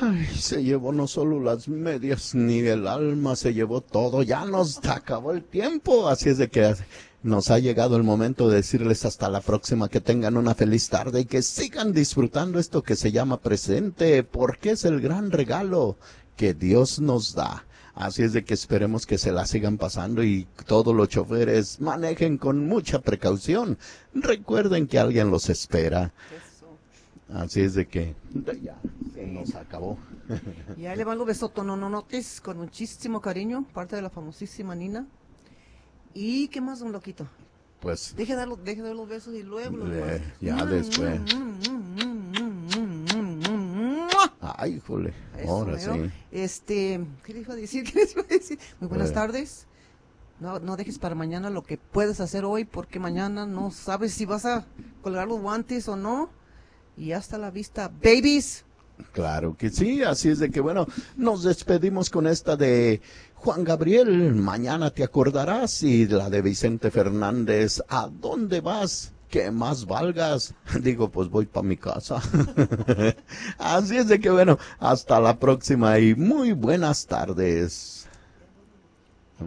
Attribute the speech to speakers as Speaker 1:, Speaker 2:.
Speaker 1: Ay, se llevó no solo las medias, ni el alma, se llevó todo. Ya nos acabó el tiempo. Así es de que nos ha llegado el momento de decirles hasta la próxima, que tengan una feliz tarde y que sigan disfrutando esto que se llama presente, porque es el gran regalo que Dios nos da. Así es de que esperemos que se la sigan pasando y todos los choferes manejen con mucha precaución. Recuerden que alguien los espera. Así es de que ya se nos acabó.
Speaker 2: Y ahí le van los besotononotes con muchísimo cariño, parte de la famosísima Nina. ¿Y qué más, don Loquito?
Speaker 1: Pues
Speaker 2: Deje de dar los besos y luego los demás.
Speaker 1: ya después. Ay, híjole, ahora sí.
Speaker 2: ¿Qué les iba a decir? ¿Qué les iba a decir? Muy buenas tardes. No dejes para mañana lo que puedes hacer hoy, porque mañana no sabes si vas a colgar los guantes o no. Y hasta la vista, babies.
Speaker 1: Claro que sí, así es de que bueno, nos despedimos con esta de Juan Gabriel, Mañana te acordarás, y la de Vicente Fernández, ¿A dónde vas? Que más valgas. Digo, pues voy para mi casa. Así es de que bueno, hasta la próxima y muy buenas tardes.